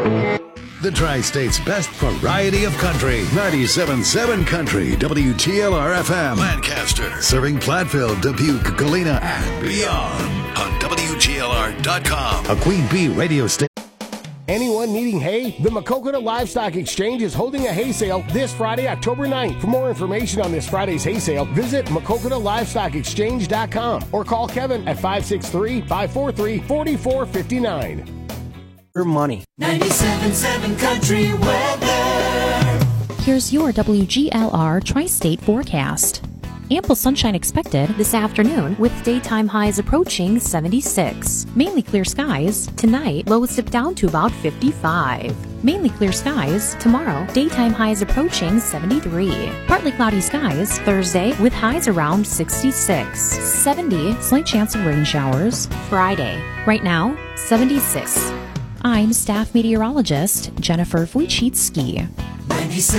The Tri-State's best variety of country. 97.7 Country, WGLR-FM, Lancaster. Serving Platteville, Dubuque, Galena, and beyond. On WGLR.com. A Queen Bee radio station. Anyone needing hay? The Maquoketa Livestock Exchange is holding a hay sale this Friday, October 9th. For more information on this Friday's hay sale, visit MaquoketaLivestockExchange.com or call Kevin at 563-543-4459. Your money. 97.7 Country weather. Here's your WGLR Tri-State forecast. Ample sunshine expected this afternoon with daytime highs approaching 76. Mainly clear skies. Tonight, lows dip down to about 55. Mainly clear skies. Tomorrow, daytime highs approaching 73. Partly cloudy skies. Thursday, with highs around 66. 70, slight chance of rain showers. Friday, right now, 76. I'm staff meteorologist Jennifer Wojcicki. 97.